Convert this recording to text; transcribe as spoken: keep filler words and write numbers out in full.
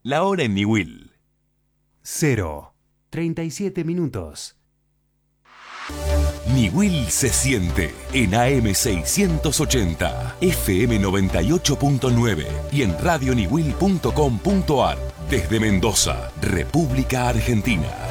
La hora en Niwil. Cero. treinta y siete minutos. Niwil se siente en A M seiscientos ochenta, F M noventa y ocho punto nueve y en radio niwil punto com punto ar. Desde Mendoza, República Argentina.